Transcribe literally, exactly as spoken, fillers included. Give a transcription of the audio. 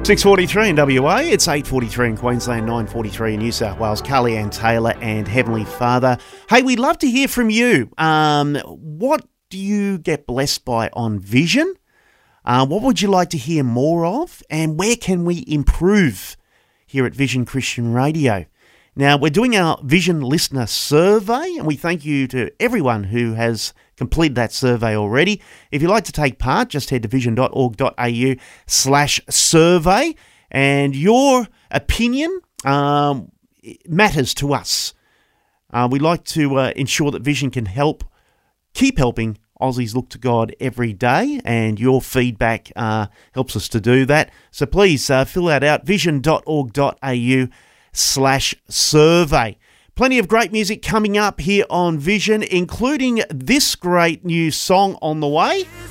six forty-three in W A, it's eight forty-three in Queensland, nine forty-three in New South Wales. Carly Ann Taylor and Heavenly Father. Hey, we'd love to hear from you. Um, what do you get blessed by on Vision? Uh, what would you like to hear more of? And where can we improve here at Vision Christian Radio? Now, we're doing our Vision listener survey, and we thank you to everyone who has completed that survey already. If you'd like to take part, just head to vision.org.au slash survey, and your opinion um, matters to us. Uh, we like to uh, ensure that Vision can help, keep helping Aussies look to God every day, and your feedback uh, helps us to do that. So please uh, fill that out, vision.org.au slash survey. Plenty of great music coming up here on Vision, including this great new song on the way.